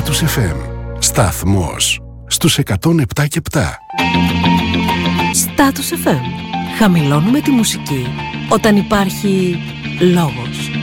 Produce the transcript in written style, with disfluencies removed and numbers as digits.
Status FM. Σταθμός στους 107,7. Status FM. Χαμηλώνουμε τη μουσική όταν υπάρχει λόγος.